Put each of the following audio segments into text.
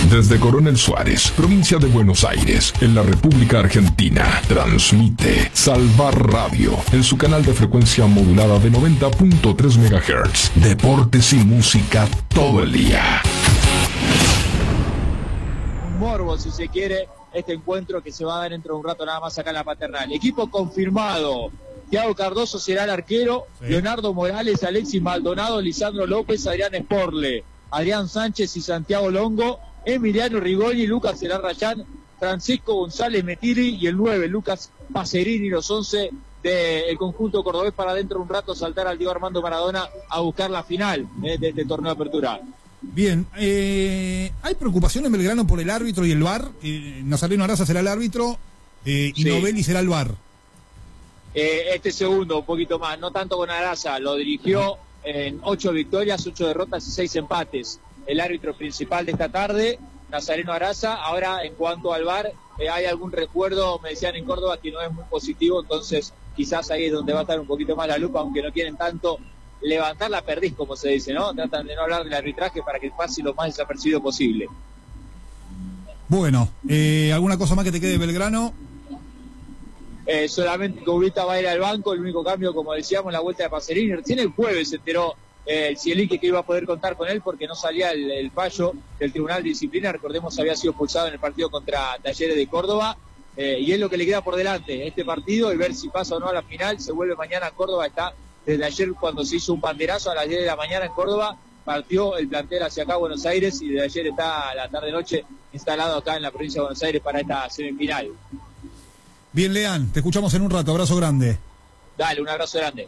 Desde Coronel Suárez, provincia de Buenos Aires, en la República Argentina, transmite Salvar Radio en su canal de frecuencia modulada de 90.3 MHz. Deportes y música todo el día. Un morbo, si se quiere, este encuentro que se va a dar dentro de un rato nada más acá en la Paternal. Equipo confirmado. Thiago Cardoso será el arquero, sí. Leonardo Morales, Alexis Maldonado, Lisandro López, Adrián Sporle, Adrián Sánchez y Santiago Longo, Emiliano Rigoni, Lucas Elarrayán, Francisco González Metiri y el 9, Lucas Pacerini, los 11 del conjunto cordobés para dentro de un rato saltar al Diego Armando Maradona a buscar la final de este torneo de apertura. Bien, hay preocupación en Belgrano por el árbitro y el VAR. Nazareno Araza será el árbitro y sí. Novelli será el VAR. Este segundo, un poquito más, no tanto con Araza, lo dirigió en 8 victorias, 8 derrotas y 6 empates. El árbitro principal de esta tarde, Nazareno Araza. Ahora, en cuanto al VAR, hay algún recuerdo, me decían en Córdoba, que no es muy positivo, entonces quizás ahí es donde va a estar un poquito más la lupa, aunque no quieren tanto levantar la perdiz, como se dice, ¿no? Tratan de no hablar del arbitraje para que pase lo más desapercibido posible. Bueno, ¿alguna cosa más que te quede de Belgrano? Solamente que Ubita va a ir al banco, el único cambio, como decíamos, la vuelta de Pacerini. Recién el jueves se enteró el Cielique que iba a poder contar con él porque no salía el fallo del Tribunal de Disciplina. Recordemos, había sido expulsado en el partido contra Talleres de Córdoba, y es lo que le queda por delante, este partido, y ver si pasa o no a la final. Se vuelve mañana a Córdoba, está desde ayer cuando se hizo un banderazo a las 10 de la mañana en Córdoba, partió el plantel hacia acá a Buenos Aires, y desde ayer está a la tarde-noche instalado acá en la provincia de Buenos Aires para esta semifinal. Bien, Lean, te escuchamos en un rato, abrazo grande. Dale, un abrazo grande.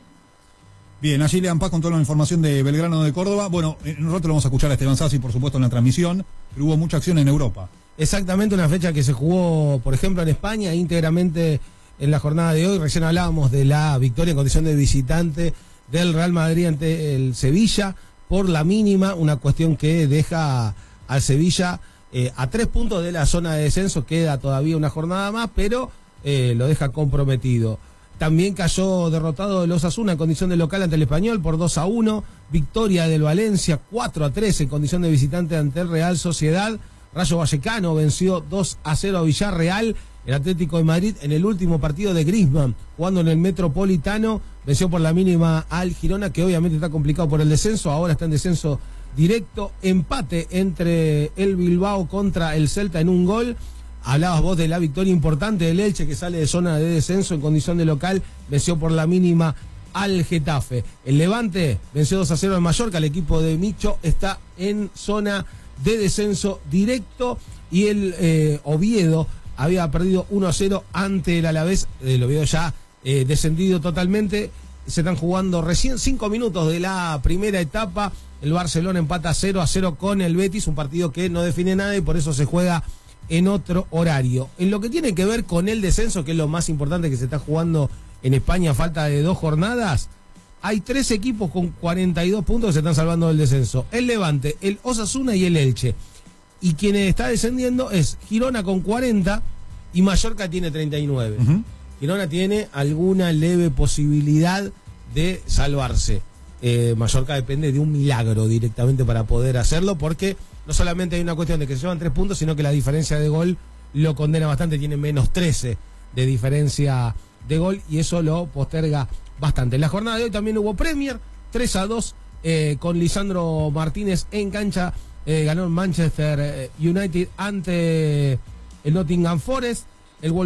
Bien, allí Lean Paz con toda la información de Belgrano de Córdoba. Bueno, en un rato lo vamos a escuchar a Esteban Sassi, por supuesto, en la transmisión, pero hubo mucha acción en Europa. Exactamente, una fecha que se jugó, por ejemplo, en España, íntegramente en la jornada de hoy. Recién hablábamos de la victoria en condición de visitante del Real Madrid ante el Sevilla por la mínima, una cuestión que deja al Sevilla a 3 puntos de la zona de descenso. Queda todavía una jornada más, pero lo deja comprometido. También cayó derrotado el Osasuna en condición de local ante el Español por 2-1. Victoria del Valencia 4-3 en condición de visitante ante el Real Sociedad. Rayo Vallecano venció 2-0 a Villarreal. El Atlético de Madrid en el último partido de Griezmann, jugando en el Metropolitano, venció por la mínima al Girona, que obviamente está complicado por el descenso. Ahora está en descenso directo. Empate entre el Bilbao contra el Celta en 1 gol. Hablabas vos de la victoria importante del Elche, que sale de zona de descenso en condición de local, venció por la mínima al Getafe. El Levante venció 2-0 al Mallorca. El equipo de Micho está en zona de descenso directo, y el Oviedo había perdido 1-0 ante el Alavés. El Oviedo ya descendido totalmente. Se están jugando recién 5 minutos de la primera etapa. El Barcelona empata 0-0 con el Betis, un partido que no define nada y por eso se juega en otro horario. En lo que tiene que ver con el descenso, que es lo más importante que se está jugando en España a falta de 2 jornadas, hay 3 equipos con 42 puntos que se están salvando del descenso: el Levante, el Osasuna y el Elche. Y quien está descendiendo es Girona con 40 y Mallorca tiene 39. Girona tiene alguna leve posibilidad de salvarse. Mallorca depende de un milagro directamente para poder hacerlo, porque no solamente hay una cuestión de que se llevan 3 puntos, sino que la diferencia de gol lo condena bastante. Tiene menos 13 de diferencia de gol y eso lo posterga bastante. En la jornada de hoy también hubo Premier, 3-2 con Lisandro Martínez en cancha. Ganó Manchester United ante el Nottingham Forest. El